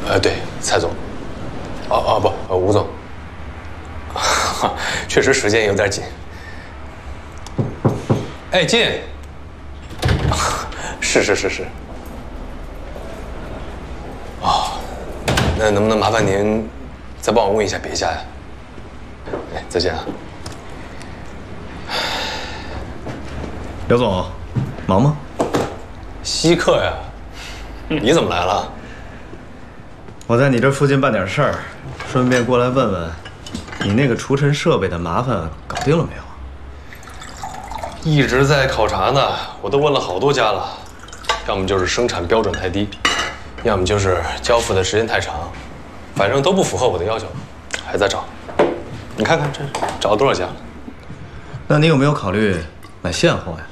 对，蔡总。不，吴总。确实时间有点紧。哎，进。是。哦，那能不能麻烦您再帮我问一下别家呀？哎，再见啊。 刘总，忙吗？ 稀客呀，你怎么来了？ 我在你这附近办点事儿，顺便过来问问，你那个除尘设备的麻烦搞定了没有？ 一直在考察呢，我都问了好多家了，要么就是生产标准太低，要么就是交付的时间太长，反正都不符合我的要求，还在找。你看看这找了多少家了？ 那你有没有考虑买现货呀？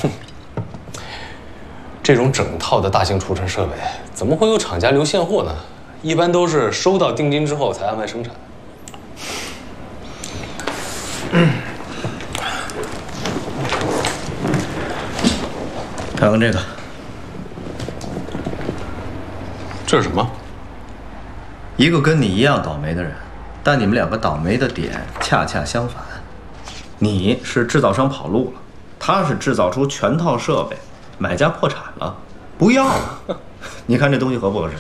这种整套的大型除尘设备，怎么会有厂家留现货呢？一般都是收到定金之后才安排生产。看看这个，这是什么？ 一个跟你一样倒霉的人，但你们两个倒霉的点恰恰相反。你是制造商跑路了，他是制造出全套设备，买家破产了，不要了。你看这东西合不合适？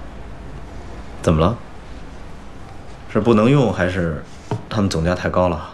怎么了？是不能用，还是他们总价太高了？